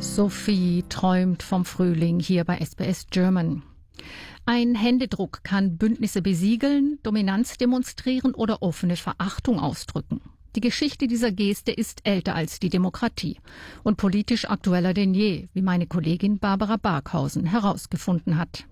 Sophie träumt vom Frühling hier bei SBS German. Ein Händedruck kann Bündnisse besiegeln, Dominanz demonstrieren oder offene Verachtung ausdrücken. Die Geschichte dieser Geste ist älter als die Demokratie und politisch aktueller denn je, wie meine Kollegin Barbara Barkhausen herausgefunden hat.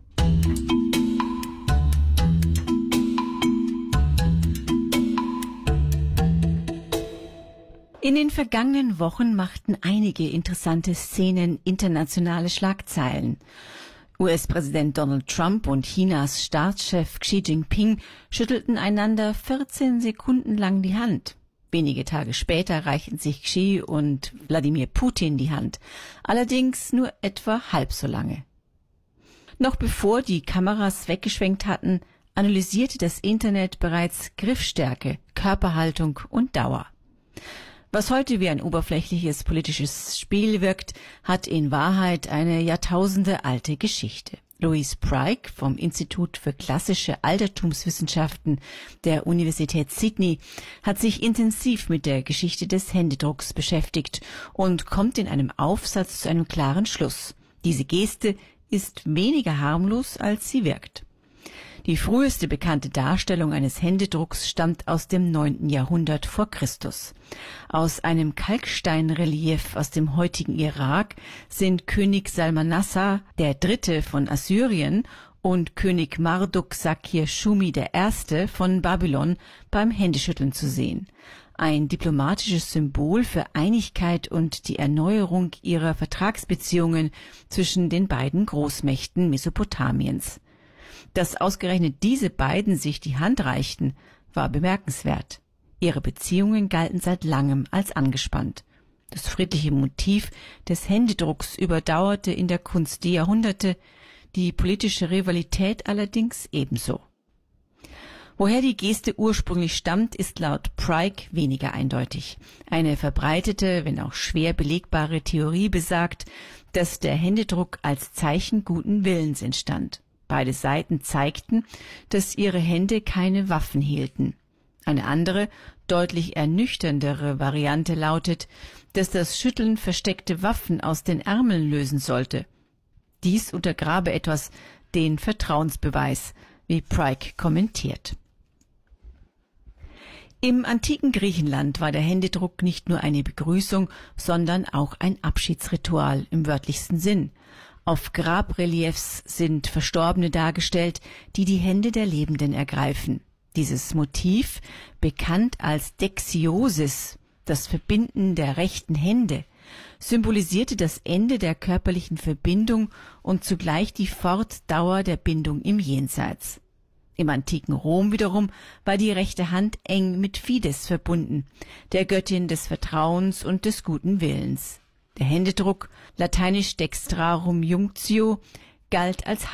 In den vergangenen Wochen machten einige interessante Szenen internationale Schlagzeilen. US-Präsident Donald Trump und Chinas Staatschef Xi Jinping schüttelten einander 14 Sekunden lang die Hand. Wenige Tage später reichten sich Xi und Wladimir Putin die Hand, allerdings nur etwa halb so lange. Noch bevor die Kameras weggeschwenkt hatten, analysierte das Internet bereits Griffstärke, Körperhaltung und Dauer. Was heute wie ein oberflächliches politisches Spiel wirkt, hat in Wahrheit eine jahrtausendealte Geschichte. Louise Pryke vom Institut für klassische Altertumswissenschaften der Universität Sydney hat sich intensiv mit der Geschichte des Händedrucks beschäftigt und kommt in einem Aufsatz zu einem klaren Schluss. Diese Geste ist weniger harmlos, als sie wirkt. Die früheste bekannte Darstellung eines Händedrucks stammt aus dem 9. Jahrhundert vor Christus. Aus einem Kalksteinrelief aus dem heutigen Irak sind König Salmanassar III. Von Assyrien und König Marduk Sakir Shumi I. von Babylon beim Händeschütteln zu sehen. Ein diplomatisches Symbol für Einigkeit und die Erneuerung ihrer Vertragsbeziehungen zwischen den beiden Großmächten Mesopotamiens. Dass ausgerechnet diese beiden sich die Hand reichten, war bemerkenswert. Ihre Beziehungen galten seit langem als angespannt. Das friedliche Motiv des Händedrucks überdauerte in der Kunst die Jahrhunderte, die politische Rivalität allerdings ebenso. Woher die Geste ursprünglich stammt, ist laut Pryke weniger eindeutig. Eine verbreitete, wenn auch schwer belegbare Theorie besagt, dass der Händedruck als Zeichen guten Willens entstand. Beide Seiten zeigten, dass ihre Hände keine Waffen hielten. Eine andere, deutlich ernüchterndere Variante lautet, dass das Schütteln versteckte Waffen aus den Ärmeln lösen sollte. Dies untergrabe etwas den Vertrauensbeweis, wie Pryke kommentiert. Im antiken Griechenland war der Händedruck nicht nur eine Begrüßung, sondern auch ein Abschiedsritual im wörtlichsten Sinn. Auf Grabreliefs sind Verstorbene dargestellt, die die Hände der Lebenden ergreifen. Dieses Motiv, bekannt als Dexiosis, das Verbinden der rechten Hände, symbolisierte das Ende der körperlichen Verbindung und zugleich die Fortdauer der Bindung im Jenseits. Im antiken Rom wiederum war die rechte Hand eng mit Fides verbunden, der Göttin des Vertrauens und des guten Willens. Der Händedruck, lateinisch dextrarum junctio, galt als